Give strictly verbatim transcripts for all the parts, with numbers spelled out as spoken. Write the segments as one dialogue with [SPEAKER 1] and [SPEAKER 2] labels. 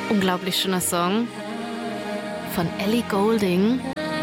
[SPEAKER 1] Unglaublich schöner Song von Ellie Goulding.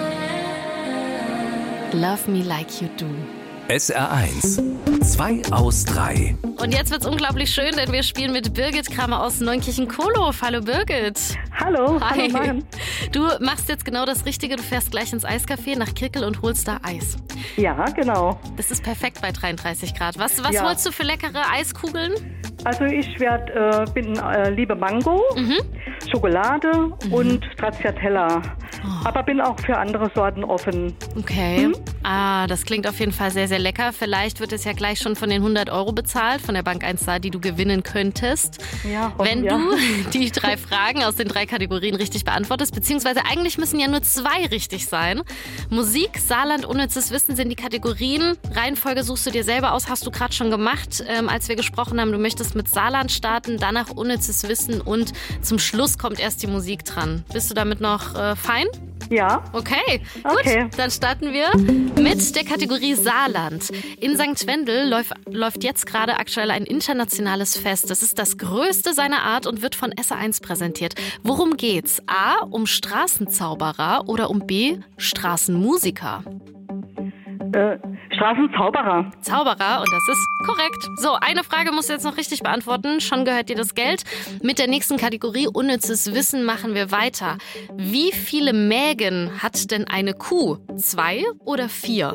[SPEAKER 1] Love Me Like You Do.
[SPEAKER 2] S R eins. Zwei aus drei.
[SPEAKER 1] Und jetzt wird's unglaublich schön, denn wir spielen mit Birgit Kramer aus Neunkirchen-Kohlhof. Hallo Birgit.
[SPEAKER 3] Hallo,
[SPEAKER 1] Hi.
[SPEAKER 3] hallo Maren.
[SPEAKER 1] Du machst jetzt genau das Richtige. Du fährst gleich ins Eiscafé nach Kirkel und holst da Eis.
[SPEAKER 3] Ja, genau.
[SPEAKER 1] Das ist perfekt bei dreiunddreißig Grad. Was, was
[SPEAKER 3] Ja.
[SPEAKER 1] holst du für leckere Eiskugeln?
[SPEAKER 3] Also ich werd, äh, bin äh, liebe Mango,
[SPEAKER 1] Mhm.
[SPEAKER 3] Schokolade
[SPEAKER 1] Mhm.
[SPEAKER 3] und Stracciatella.
[SPEAKER 1] Oh.
[SPEAKER 3] Aber bin auch für andere Sorten offen.
[SPEAKER 1] Okay. Mhm. Ah, das klingt auf jeden Fall sehr, sehr lecker. Vielleicht wird es ja gleich schon von den hundert Euro bezahlt, von der Bank eins Star, die du gewinnen könntest.
[SPEAKER 3] Ja,
[SPEAKER 1] Wenn
[SPEAKER 3] ja.
[SPEAKER 1] du die drei Fragen aus den drei Kategorien richtig beantwortest, beziehungsweise eigentlich müssen ja nur zwei richtig sein. Musik, Saarland, unnützes Wissen sind die Kategorien. Reihenfolge suchst du dir selber aus, hast du gerade schon gemacht, ähm, als wir gesprochen haben. Du möchtest mit Saarland starten, danach unnützes Wissen und zum Schluss kommt erst die Musik dran. Bist du damit noch äh, fein?
[SPEAKER 3] Ja.
[SPEAKER 1] Okay,
[SPEAKER 3] Okay.
[SPEAKER 1] gut. Dann starten wir mit der Kategorie Saarland. In Sankt Wendel läuft, läuft jetzt gerade aktuell ein internationales Fest. Das ist das größte seiner Art und wird von S R eins präsentiert. Worum geht's? A, um Straßenzauberer oder um B, Straßenmusiker?
[SPEAKER 3] Äh, Straßenzauberer.
[SPEAKER 1] Zauberer, und das ist korrekt. So, eine Frage musst du jetzt noch richtig beantworten. Schon gehört dir das Geld. Mit der nächsten Kategorie unnützes Wissen machen wir weiter. Wie viele Mägen hat denn eine Kuh? Zwei oder vier?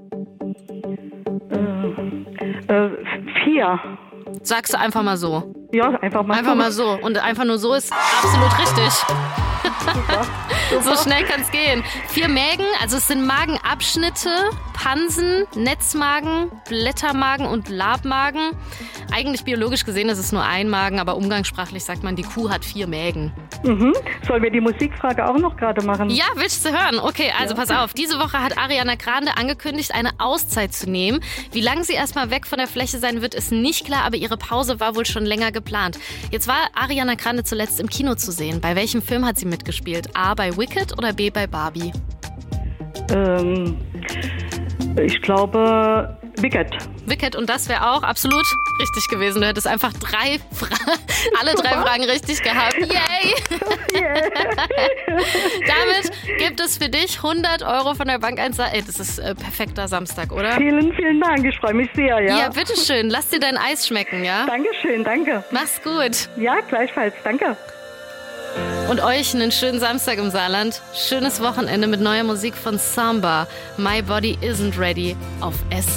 [SPEAKER 3] Äh, äh, vier.
[SPEAKER 1] Sagst du einfach mal so.
[SPEAKER 3] Ja, einfach mal.
[SPEAKER 1] Einfach mal so. Und einfach nur so ist absolut richtig.
[SPEAKER 3] Super.
[SPEAKER 1] So schnell kann's gehen. Vier Mägen, also es sind Magenabschnitte, Pansen, Netzmagen, Blättermagen und Labmagen. Eigentlich biologisch gesehen ist es nur ein Magen, aber umgangssprachlich sagt man, die Kuh hat vier Mägen.
[SPEAKER 3] Mhm. Sollen wir die Musikfrage auch noch gerade machen?
[SPEAKER 1] Ja, willst du hören? Okay, also pass auf. Diese Woche hat Ariana Grande angekündigt, eine Auszeit zu nehmen. Wie lange sie erstmal weg von der Fläche sein wird, ist nicht klar, aber ihre Pause war wohl schon länger geplant. Jetzt war Ariana Grande zuletzt im Kino zu sehen. Bei welchem Film hat sie mitgespielt? A, bei Wicked oder B, bei Barbie?
[SPEAKER 3] Ähm, ich glaube, Wicked.
[SPEAKER 1] Wicked, und das wäre auch absolut richtig gewesen. Du hättest einfach drei Fra- alle drei Fragen richtig gehabt. Yay!
[SPEAKER 3] Yeah.
[SPEAKER 1] Damit gibt es für dich hundert Euro von der Bank eins Star. Ey, das ist äh, perfekter Samstag, oder?
[SPEAKER 3] Vielen, vielen Dank. Ich freue mich sehr, ja.
[SPEAKER 1] Ja, bitteschön. Lass dir dein Eis schmecken, ja?
[SPEAKER 3] Dankeschön, danke.
[SPEAKER 1] Mach's gut.
[SPEAKER 3] Ja, gleichfalls, danke.
[SPEAKER 1] Und euch einen schönen Samstag im Saarland. Schönes Wochenende mit neuer Musik von Samba. My Body Isn't Ready auf S